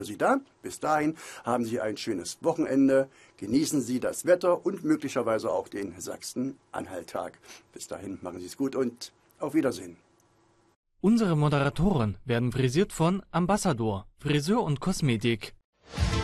Sie da. Bis dahin haben Sie ein schönes Wochenende. Genießen Sie das Wetter und möglicherweise auch den Sachsen-Anhalt-Tag. Bis dahin machen Sie es gut und auf Wiedersehen. Unsere Moderatoren werden frisiert von Ambassador, Friseur und Kosmetik.